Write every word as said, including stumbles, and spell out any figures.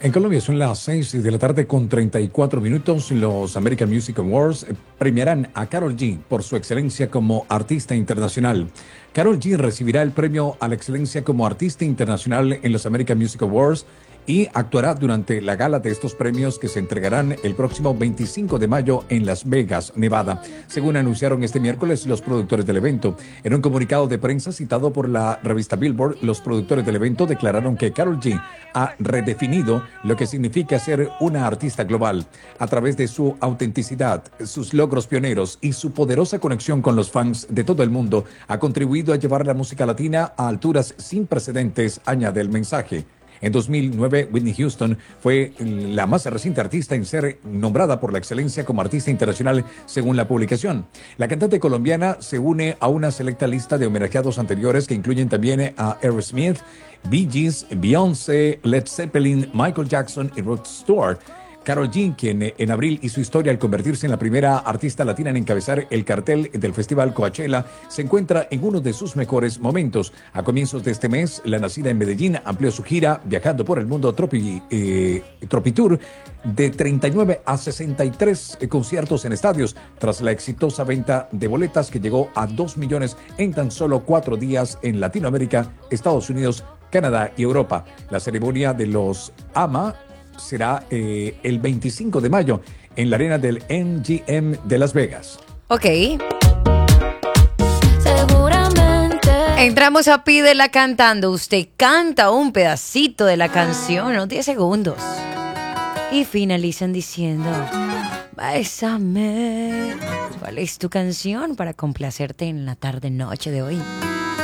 En Colombia son las seis de la tarde con treinta y cuatro minutos. Los American Music Awards premiarán a Karol G por su excelencia como artista internacional. Karol G recibirá el premio a la excelencia como artista internacional en los American Music Awards y actuará durante la gala de estos premios que se entregarán el próximo veinticinco de mayo en Las Vegas, Nevada, según anunciaron este miércoles los productores del evento. En un comunicado de prensa citado por la revista Billboard, los productores del evento declararon que Karol G ha redefinido lo que significa ser una artista global. A través de su autenticidad, sus logros pioneros y su poderosa conexión con los fans de todo el mundo, ha contribuido a llevar la música latina a alturas sin precedentes, añade el mensaje. En dos mil nueve, Whitney Houston fue la más reciente artista en ser nombrada por la excelencia como artista internacional, según la publicación. La cantante colombiana se une a una selecta lista de homenajeados anteriores que incluyen también a Aerosmith, Bee Gees, Beyoncé, Led Zeppelin, Michael Jackson y Rod Stewart. Karol G, quien en abril hizo historia al convertirse en la primera artista latina en encabezar el cartel del festival Coachella, se encuentra en uno de sus mejores momentos. A comienzos de este mes, la nacida en Medellín amplió su gira viajando por el mundo Tropi, eh, Tropitour de treinta y nueve a sesenta y tres conciertos en estadios, tras la exitosa venta de boletas que llegó a dos millones en tan solo cuatro días en Latinoamérica, Estados Unidos, Canadá y Europa. La ceremonia de los A M A será eh, el veinticinco de mayo en la arena del M G M de Las Vegas. Ok. Seguramente. Entramos a Pídela cantando. Usted canta un pedacito de la canción, unos diez segundos. Y finalizan diciendo: bésame. ¿Cuál es tu canción para complacerte en la tarde noche de hoy?